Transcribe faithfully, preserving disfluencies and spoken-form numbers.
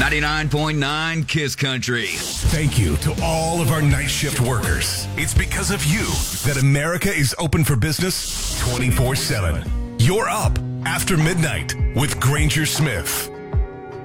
ninety-nine point nine Kiss Country. Thank you to all of our night shift workers. It's because of you that America is open for business twenty-four seven. You're up after midnight with Granger Smith.